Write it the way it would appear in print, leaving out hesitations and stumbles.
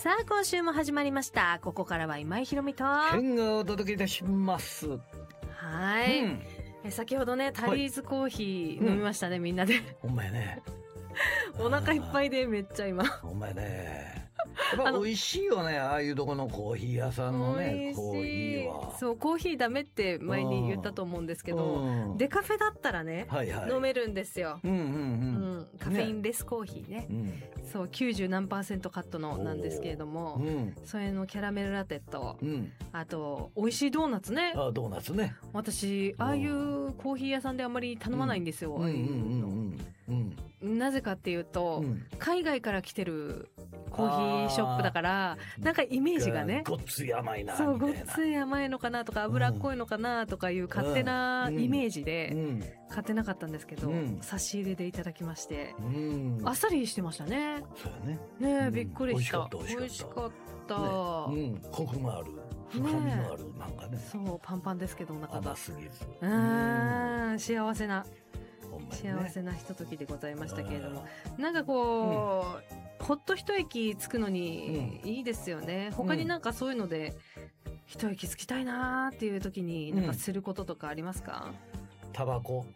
さあ今週も始まりました。ここからは今井ひろみと健がお届けいたします。 はい、先ほどねタリーズコーヒー飲みましたね、みんなで。 ほんまやね。 お腹いっぱいでめっちゃ今。 ほんまやね。やっぱ美味しいよね、ああいうとこのコーヒー屋さんのねコーヒーは。 そう、コーヒーダメって前に言ったと思うんですけど、デカフェだったらね、 はいはい、 飲めるんですよ。カフェインレスコーヒーね、そう90何%カットのなんですけれども、それのキャラメルラテと、あと美味しいドーナツね。 ドーナツね。 私ああいうコーヒー屋さんであんまり頼まないんですよ。なぜかっていうと、海外から来てるコーヒーショップだからなんかイメージがね、 ごっつい甘いなみたいな、 そうごっつい甘いのかなとか脂っこいのかなとかいう勝手なイメージで買ってなかったんですけど、差し入れでいただきまして、あっさりしてましたね。 そうやね。 ねえ、びっくりした。 美味しかった。コクもある、深みもある、なんかね。 そうパンパンですけどお腹が甘すぎず、 幸せな幸せなひとときでございましたけれども、なんかこう、ほっと一息つくのにいいですよね。他になんかそういうので一息つきたいなーっていう時になんかすることとかありますか？ タバコ。